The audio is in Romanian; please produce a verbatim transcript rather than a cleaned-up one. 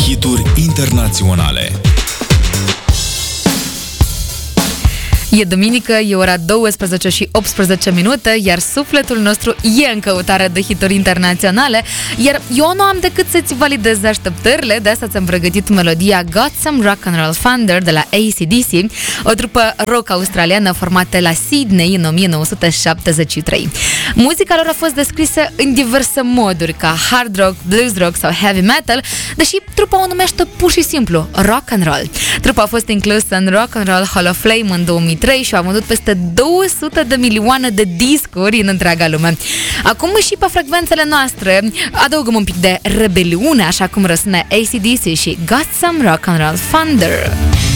Hituri internaționale. E duminică, e ora douăsprezece și optsprezece minute, iar sufletul nostru e în căutare de hituri internaționale, iar eu nu am decât să-ți validez așteptările, de asta ți-am pregătit melodia Got Some Rock and Roll Thunder de la A C D C, o trupă rock australiană formată la Sydney în o mie nouă sute șaptezeci și trei. Muzica lor a fost descrisă în diverse moduri, ca hard rock, blues rock sau heavy metal, deși trupa o numește pur și simplu rock and roll. Trupa a fost inclusă în Rock and Roll Hall of Fame în două mii trei și a vândut peste două sute de milioane de discuri în întreaga lume. Acum și pe frecvențele noastre adăugăm un pic de rebeliune, așa cum răsună A C D C și Got Some Rock and Roll Thunder.